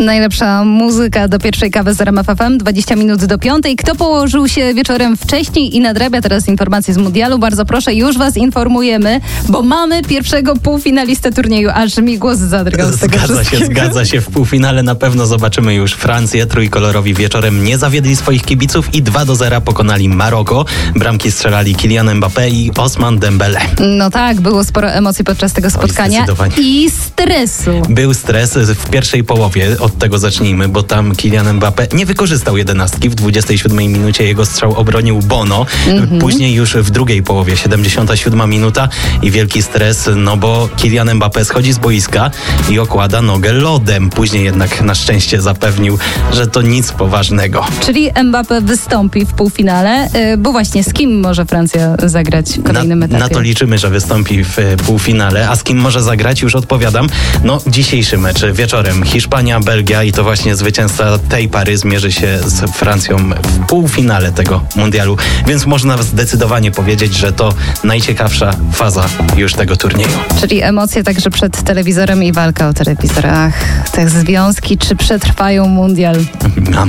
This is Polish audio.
Najlepsza muzyka do pierwszej kawy z RMF FM, 20 minut do 5. Kto położył się wieczorem wcześniej i nadrabia teraz informacje z mundialu? Bardzo proszę, już was informujemy, bo mamy pierwszego półfinalistę turnieju. Aż mi głos zadrgał z tego Zgadza się. W półfinale na pewno zobaczymy już Francję. Trójkolorowi wieczorem nie zawiedli swoich kibiców i 2-0 pokonali Maroko. Bramki strzelali Kylian Mbappé i Ousmane Dembélé. No tak, było sporo emocji podczas tego spotkania i stresu. Był stres w pierwszej połowie, od tego zacznijmy, bo tam Kylian Mbappé nie wykorzystał 11. W 27 minucie jego strzał obronił Bono. Później już w drugiej połowie, 77 minuta i wielki stres, no bo Kylian Mbappé schodzi z boiska i okłada nogę lodem. Później jednak na szczęście zapewnił, że to nic poważnego. Czyli Mbappé wystąpi w półfinale, bo właśnie z kim może Francja zagrać w kolejnym etapie? Na to liczymy, że wystąpi w półfinale. A z kim może zagrać? Już odpowiadam. No, dzisiejszy mecz wieczorem. Hiszpania, Belgia i to właśnie zwycięzca tej pary zmierzy się z Francją w półfinale tego mundialu. Więc można zdecydowanie powiedzieć, że to najciekawsza faza już tego turnieju. Czyli emocje także przed telewizorem i walka o telewizorach. Te związki, czy przetrwają mundial?